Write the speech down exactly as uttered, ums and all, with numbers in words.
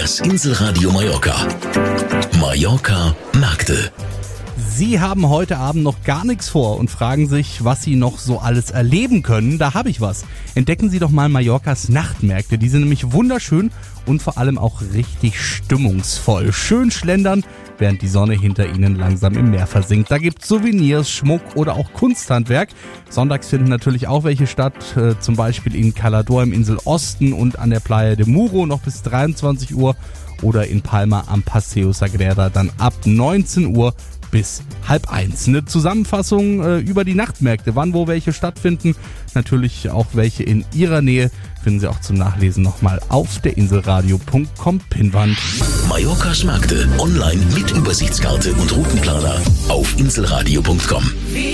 Das Inselradio Mallorca. Mallorca Märkte. Sie haben heute Abend noch gar nichts vor und fragen sich, was Sie noch so alles erleben können. Da habe ich was. Entdecken Sie doch mal Mallorcas Nachtmärkte. Die sind nämlich wunderschön und vor allem auch richtig stimmungsvoll. Schön schlendern, während die Sonne hinter Ihnen langsam im Meer versinkt. Da gibt's Souvenirs, Schmuck oder auch Kunsthandwerk. Sonntags finden natürlich auch welche statt, äh, zum Beispiel in Calador im Inselosten und an der Playa de Muro noch bis dreiundzwanzig Uhr oder in Palma am Paseo Sagrera dann ab neunzehn Uhr bis halb eins. Eine Zusammenfassung äh, über die Nachtmärkte, wann wo welche stattfinden, natürlich auch welche in Ihrer Nähe, finden Sie auch zum Nachlesen nochmal auf der inselradio punkt com Pinnwand. Mallorcas Märkte online mit Übersichtskarte und Routenplaner auf inselradio punkt com.